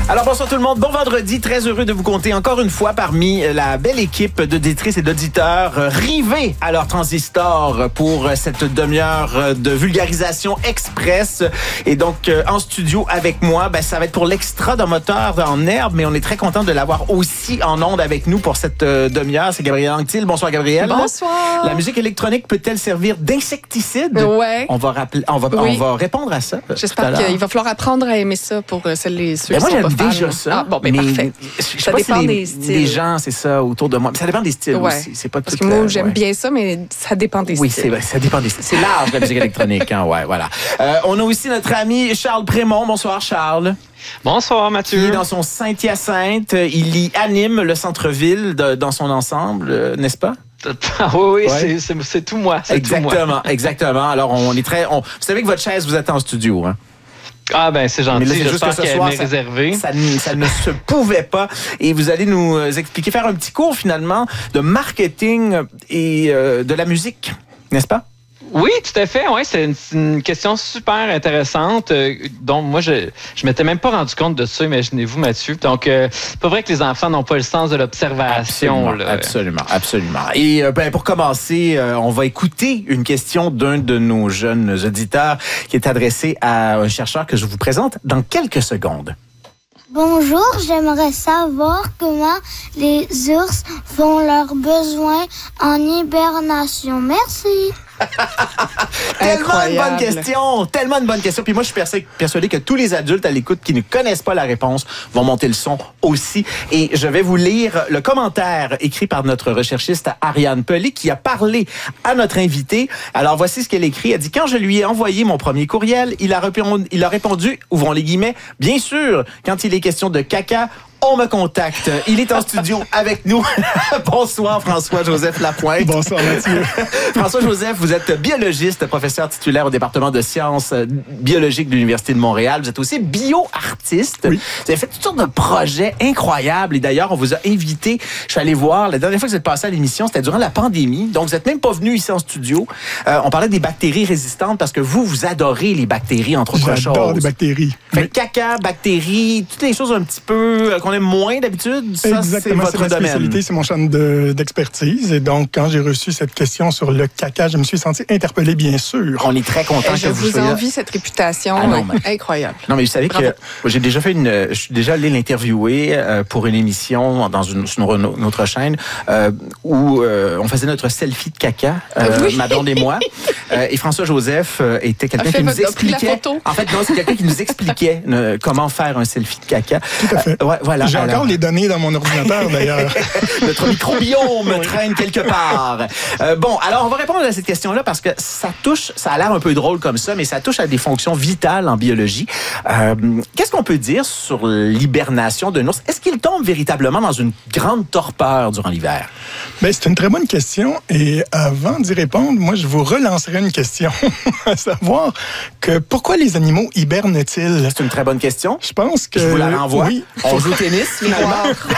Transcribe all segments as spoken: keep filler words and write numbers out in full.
Alors bonsoir tout le monde, bon vendredi, très heureux de vous compter encore une fois parmi la belle équipe d'auditrices et d'auditeurs rivés à leur transistor pour cette demi-heure de vulgarisation express. Et donc en studio avec moi, ben, ça va être pour l'extra de moteur en herbe, mais on est très content de l'avoir aussi en onde avec nous pour cette demi-heure. C'est Gabrielle Anctil. Bonsoir Gabrielle. Bonsoir. La musique électronique peut-elle servir d'insecticide? Ouais. On va rappeler, on va, oui. on va répondre à ça. J'espère qu'il va falloir apprendre à aimer ça pour celles et ceux ben qui moi, sont pas fans. Déjà ça. Ah, bon, ben mais parfait. Je sais ça pas dépend si les, des styles. Les gens, c'est ça, autour de moi. Mais ça dépend des styles ouais. aussi. C'est pas Parce tout, que moi, euh, j'aime ouais. bien ça, mais ça dépend des oui, styles. Oui, ça dépend des styles. C'est large, la musique électronique. Hein, ouais, voilà. Euh, on a aussi notre ami Charles Prémont. Bonsoir, Charles. Bonsoir, Mathieu. Qui est dans son Saint-Hyacinthe. Il y anime le centre-ville de, dans son ensemble, euh, n'est-ce pas? Ah oui, oui, ouais. c'est, c'est tout moi. C'est exactement, tout moi. exactement. Alors, on est très... On, vous savez que votre chaise, vous êtes en studio, hein? Ah ben c'est gentil, mais là, c'est j'espère juste que ce qu'elle soir, m'est ça, réservée. Ça, ça ne se pouvait pas. Et vous allez nous expliquer, faire un petit cours finalement de marketing et euh, de la musique, n'est-ce pas? Oui, tout à fait. Ouais, c'est une, une question super intéressante. Euh, dont moi, je je m'étais même pas rendu compte de ça. Imaginez-vous, Mathieu. Donc, euh, c'est pas vrai que les enfants n'ont pas le sens de l'observation. Absolument, là. absolument, absolument. Et euh, ben, pour commencer, euh, on va écouter une question d'un de nos jeunes auditeurs qui est adressée à un chercheur que je vous présente dans quelques secondes. Bonjour, j'aimerais savoir comment les ours font leurs besoins en hibernation. Merci. Tellement une bonne question, tellement une bonne question. Puis moi, je suis persuadé que tous les adultes à l'écoute qui ne connaissent pas la réponse vont monter le son aussi. Et je vais vous lire le commentaire écrit par notre recherchiste Ariane Pelé qui a parlé à notre invité. Alors voici ce qu'elle écrit. Elle dit: quand je lui ai envoyé mon premier courriel, il a répondu, il a répondu, ouvrons les guillemets, bien sûr, quand il est question de caca, on me contacte. Il est en studio avec nous. Bonsoir François-Joseph Lapointe. Bonsoir Mathieu. François-Joseph, vous êtes biologiste, professeur titulaire au département de sciences biologiques de l'Université de Montréal. Vous êtes aussi bio-artiste. Oui. Vous avez fait toutes sortes de projets incroyables. Et d'ailleurs, on vous a invité. Je suis allé voir, la dernière fois que vous êtes passé à l'émission, c'était durant la pandémie. Donc, vous n'êtes même pas venu ici en studio. Euh, on parlait des bactéries résistantes parce que vous, vous adorez les bactéries, entre autres choses. J'adore les bactéries. Fait oui. caca, bactéries, toutes les choses un petit peu euh, qu'on aime moins d'habitude, ça, Exactement, c'est votre c'est ma domaine. spécialité, c'est mon champ de, d'expertise. Et donc, quand j'ai reçu cette question sur le caca, je me suis senti interpellé, bien sûr. On est très content que je vous soyez envie cette réputation ah non, mais... incroyable. Non, mais vous savez Bravo. que j'ai déjà fait une, je suis déjà allé l'interviewer euh, pour une émission dans une, sur notre chaîne euh, où euh, on faisait notre selfie de caca, euh, oui. ma blonde et moi. Euh, et François-Joseph euh, était quelqu'un qui nous expliquait. En fait, non, c'est quelqu'un qui nous expliquait euh, comment faire un selfie de caca. Tout à fait. Euh, ouais, voilà. J'ai Alors... encore les données dans mon ordinateur, d'ailleurs. Notre microbiome traîne quelque part. Euh, bon, alors on va répondre à cette question-là parce que ça touche, ça a l'air un peu drôle comme ça, mais ça touche à des fonctions vitales en biologie. Euh, qu'est-ce qu'on peut dire sur l'hibernation d'un ours? Est-ce qu'il tombe véritablement dans une grande torpeur durant l'hiver? Bien, c'est une très bonne question. Et avant d'y répondre, moi, je vous relancerai une question, à savoir que pourquoi les animaux hibernent-ils? C'est une très bonne question. Je pense que... Je vous la renvoie. Oui. On joue au tennis, finalement.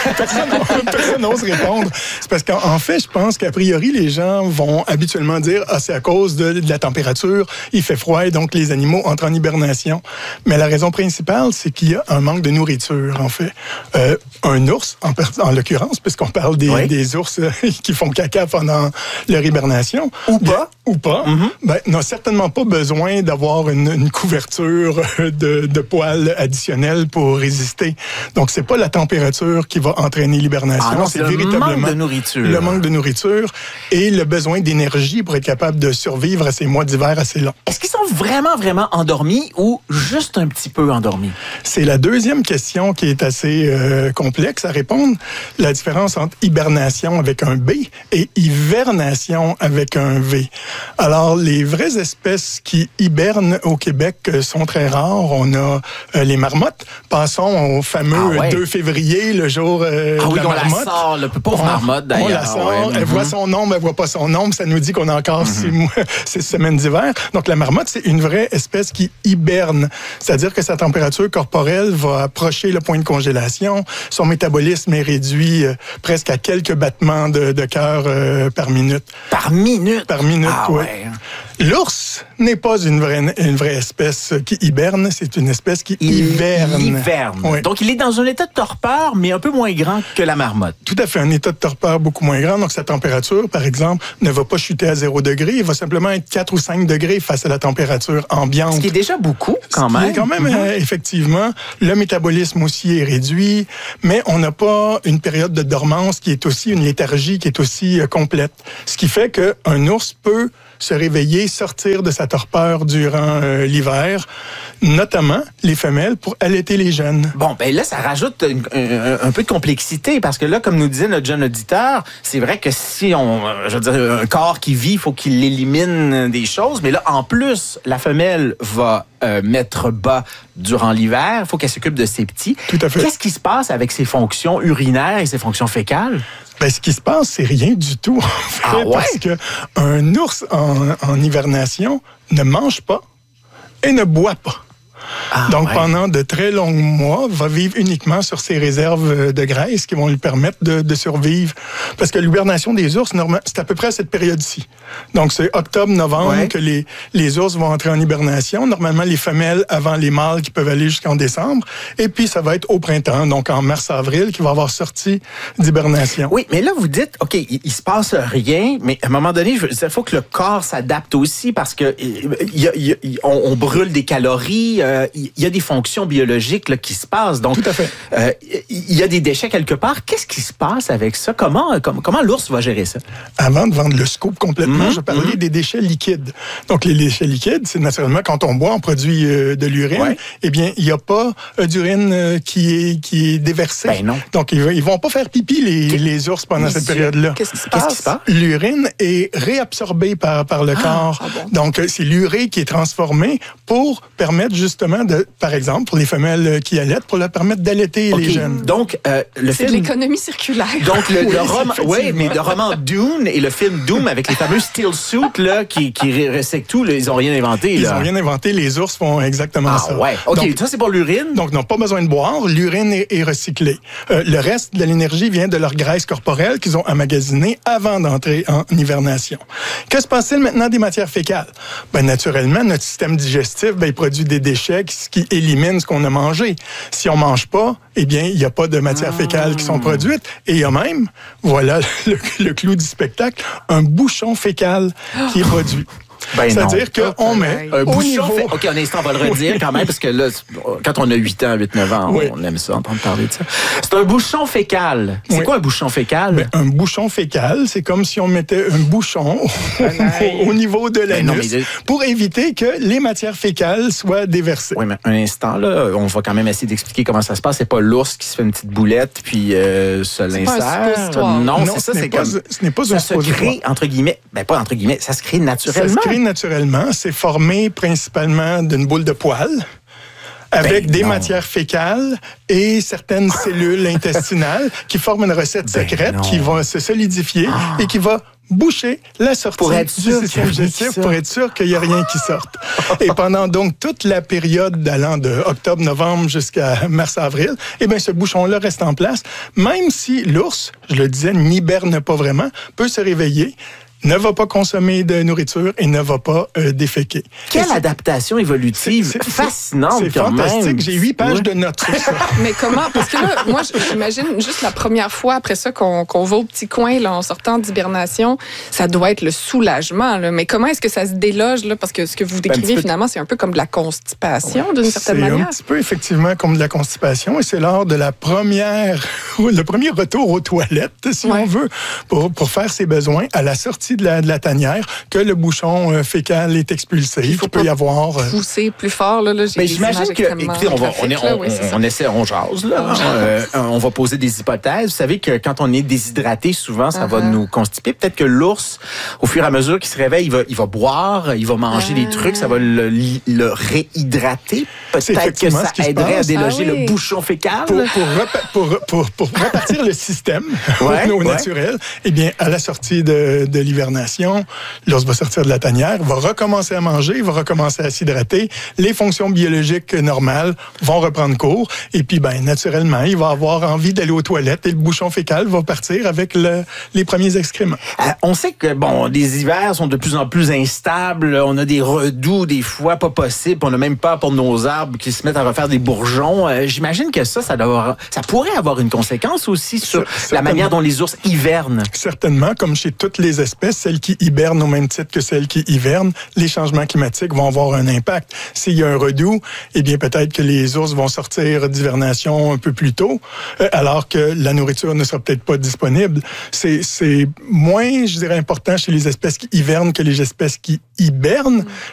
Personne n'ose répondre. C'est parce qu'en fait, je pense qu'a priori, les gens vont habituellement dire « Ah, c'est à cause de, de la température, il fait froid et donc les animaux entrent en hibernation. » Mais la raison principale, c'est qu'il y a un manque de nourriture, en fait. Euh, un ours, en, en l'occurrence, puisqu'on parle des, oui. des ours qui font caca pendant leur hibernation. Ou pas. Bien, ou pas. Mm-hmm. Ben, n'a certainement pas besoin d'avoir une, une couverture de, de poils additionnels pour résister. Donc, c'est pas la température qui va entraîner l'hibernation. Ah non, c'est, c'est véritablement le manque de nourriture. Le manque de nourriture et le besoin d'énergie pour être capable de survivre à ces mois d'hiver assez longs. Est-ce qu'ils sont vraiment, vraiment endormis ou juste un petit peu endormis? C'est la deuxième question qui est assez euh, complexe à répondre. La différence entre hibernation avec un B et hivernation avec un V. Alors, les vraies espèces qui hibernent au Québec sont très rares. On a euh, les marmottes. Passons au fameux ah ouais. deux février, le jour euh, ah oui, de la on marmotte. la sort, le pauvre marmotte, d'ailleurs. On la sort, ah ouais. elle mm-hmm. voit son nombre, elle voit pas son nombre. Ça nous dit qu'on a encore mm-hmm. six, mois, six semaines d'hiver. Donc, la marmotte, c'est une vraie espèce qui hiberne. C'est-à-dire que sa température corporelle va approcher le point de congélation. Son métabolisme est réduit euh, presque à quelques battements de, de cœur euh, par minute. Par minute? Par minute, ah oui. Ouais. L'ours n'est pas une vraie, une vraie espèce qui hiberne, c'est une espèce qui Il hiverne. hiverne. Oui. Donc, il est dans un état de torpeur, mais un peu moins grand que la marmotte. Tout à fait, un état de torpeur beaucoup moins grand. Donc, sa température, par exemple, ne va pas chuter à zéro degré. Il va simplement être quatre ou cinq degrés face à la température ambiante. Ce qui est déjà beaucoup, quand Ce qui même. est quand même, Mm-hmm. euh, effectivement. Le métabolisme aussi est réduit, mais on n'a pas une période de dormance qui est aussi, une léthargie qui est aussi euh, complète. Ce qui fait qu'un ours peut se réveiller, sortir de sa torpeur durant euh, l'hiver, notamment les femelles, pour allaiter les jeunes. Bon, ben là, ça rajoute une- un, un peu de complexité parce que là, comme nous disait notre jeune auditeur, c'est vrai que si on, euh, je veux dire, un corps qui vit, il faut qu'il élimine des choses, mais là, en plus, la femelle va euh, mettre bas durant l'hiver, il faut qu'elle s'occupe de ses petits. Tout à fait. Qu'est-ce qui se passe avec ses fonctions urinaires et ses fonctions fécales? Ben, ce qui se passe, c'est rien du tout, en fait, Ah ouais? parce que un ours en, en hibernation ne mange pas et ne boit pas. Ah, Donc, ouais. pendant de très longs mois, va vivre uniquement sur ses réserves de graisse qui vont lui permettre de, de survivre. Parce que l'hibernation des ours, normal- c'est à peu près à cette période-ci. Donc, c'est octobre-novembre Ouais. que les, les ours vont entrer en hibernation. Normalement, les femelles avant les mâles qui peuvent aller jusqu'en décembre. Et puis, ça va être au printemps, donc en mars-avril, qui va avoir sorti d'hibernation. Oui, mais là, vous dites, OK, il, il se passe rien, mais à un moment donné, il faut que le corps s'adapte aussi parce que il y a, il y a, on, on brûle des calories, euh, il y a des fonctions biologiques là, qui se passent. Donc, Tout à fait. euh, il y a des déchets quelque part. Qu'est-ce qui se passe avec ça? Comment, comment, comment l'ours va gérer ça? Avant de vendre le scoop complètement, Mhm, je parlais mhm. des déchets liquides. Donc, les déchets liquides, c'est naturellement quand on boit, on produit euh, de l'urine. Ouais. Eh bien, il n'y a pas euh, d'urine euh, qui est qui est déversée. Ben non. Donc, ils, ils vont pas faire pipi les, les ours pendant Mes cette yeux. période-là. Qu'est-ce qui se Qu'est-ce passe? qui se passe? L'urine est réabsorbée par, par le corps. ah bon? Donc, euh, c'est l'urée qui est transformée pour permettre justement de, par exemple, pour les femelles euh, qui allaitent, pour leur permettre d'allaiter OK. les jeunes. Donc, euh, le C'est de film... l'économie circulaire. Donc, le, Oui, le roman, effectivement. ouais, mais le roman Dune et le film Doom avec les fameux steel suits, là, qui, qui resectent tout, là, ils ont rien inventé, Ils là. n'ont rien inventé, les ours font exactement Ah, ça. ouais. OK, Donc, ça, c'est pour l'urine. Donc, n'ont pas besoin de boire. L'urine est, est recyclée. Euh, le reste de l'énergie vient de leur graisse corporelle qu'ils ont emmagasinée avant d'entrer en hibernation. Que se passe-t-il maintenant des matières fécales? Ben, naturellement, notre système digestif, ben, il produit des déchets qui, qui éliminent ce qu'on a mangé. Si on mange pas, eh bien, il n'y a pas de matières fécales qui sont produites. Et il y a même, voilà le, le clou du spectacle, un bouchon fécal qui est produit. Ben C'est-à-dire non. qu'on met Un au bouchon niveau... fait... OK, un instant, on va le redire quand même, parce que là, c'est- quand on a huit ans, huit neuf ans, Oui. on aime ça, entendre parler de ça. C'est un bouchon fécal. C'est Oui. quoi un bouchon fécal? Ben, un bouchon fécal, c'est comme si on mettait un bouchon au, au niveau de Ben non, l'anus mais- pour éviter que les matières fécales soient déversées. Oui, mais un instant, là, on va quand même essayer d'expliquer comment ça se passe. C'est pas l'ours qui se fait une petite boulette puis euh, se C'est pas un l'insère. suppositoire. Non, Non, c'est ça, ce n'est c'est pas- comme... ce n'est pas ça un se suppositoire. crée, entre guillemets, ben pas entre guillemets, ça se crée Ça naturellement. se crée naturellement. C'est formé principalement d'une boule de poils avec Ben des non. matières fécales et certaines cellules intestinales qui forment une recette Ben secrète non. qui va se solidifier et qui va boucher la sortie Pour être du sûr qu'il y a système rien qui digestif sorte. pour être sûr qu'il n'y a rien qui sorte. Et pendant donc toute la période allant de octobre-novembre jusqu'à mars-avril, eh bien, ce bouchon-là reste en place, même si l'ours, je le disais, n'hiberne pas vraiment, peut se réveiller, ne va pas consommer de nourriture et ne va pas euh, déféquer. Quelle Et c'est- adaptation évolutive c'est- c'est- fascinante C'est quand fantastique. même. J'ai huit pages Ouais. de notes sur ça. Mais comment? Parce que là, moi, j'imagine juste la première fois après ça qu'on qu'on va au petit coin là, en sortant d'hibernation, ça doit être le soulagement. Là. Mais comment est-ce que ça se déloge? Là? Parce que ce que vous décrivez, petit peu- finalement, c'est un peu comme de la constipation, d'une certaine C'est un manière. petit peu effectivement comme de la constipation et c'est lors de la première, le premier retour aux toilettes, si Ouais. on veut, pour, pour faire ses besoins à la sortie de la, de la tanière, que le bouchon euh, fécal est expulsé. Il faut Il peut pas y avoir... euh, Pousser plus fort. Là, là, j'ai Mais des j'imagine images que, extrêmement écoutez, on va, on, est, graphiques, là. on, Oui, c'est ça. on essaie, on jase, là. Euh, on va poser des hypothèses. Vous savez que quand on est déshydraté, souvent, ça va Uh-huh. nous constiper. Peut-être que l'ours, au fur et à mesure qu'il se réveille, il va, il va boire, il va manger des Ah. trucs, ça va le, le réhydrater. C'est Peut-être que effectivement ça ce qui se aiderait à passe. déloger Ah oui. le bouchon fécal. Pour, pour, repa- pour, pour, pour repartir le système ouais, au, au ouais. naturel, eh bien, à la sortie de, de l'hivernation, l'ours va sortir de la tanière, va recommencer à manger, va recommencer à s'hydrater. Les fonctions biologiques normales vont reprendre cours. Et puis, ben, naturellement, il va avoir envie d'aller aux toilettes et le bouchon fécal va partir avec le, les premiers excréments. Euh, on sait que, bon, les hivers sont de plus en plus instables. On a des redoux, des fois pas possibles. On n'a même pas pour nos arbres qui se mettent à refaire des bourgeons. Euh, j'imagine que ça, ça, doit avoir, ça pourrait avoir une conséquence aussi sur la manière dont les ours hivernent. Certainement, comme chez toutes les espèces, celles qui hibernent au même titre que celles qui hivernent, les changements climatiques vont avoir un impact. S'il y a un redoux, eh bien peut-être que les ours vont sortir d'hivernation un peu plus tôt, euh, alors que la nourriture ne sera peut-être pas disponible. C'est, c'est moins, je dirais, important chez les espèces qui hivernent que les espèces qui hibernent,